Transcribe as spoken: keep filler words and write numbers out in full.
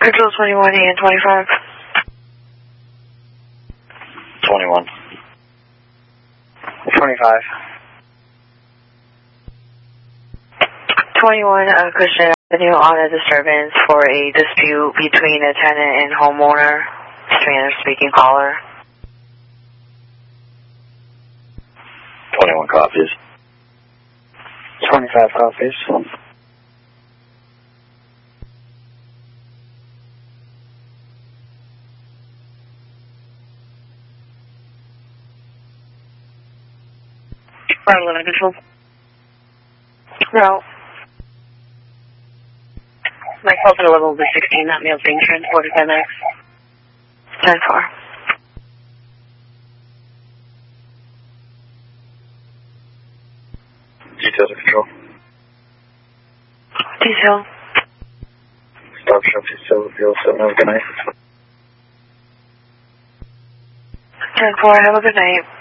Control twenty-one and twenty-five. twenty-one. twenty-five. twenty-one, uh, Christian Avenue on a disturbance for a dispute between a tenant and homeowner. Spanish-speaking caller. twenty-one copies. twenty-five copies. five eleven control. No. My call's at level over sixteen, that mail's being transported by Max. ten four. Details of control. Detail. Stop shop detail appeal seven. Have a good night. ten four, have a good night.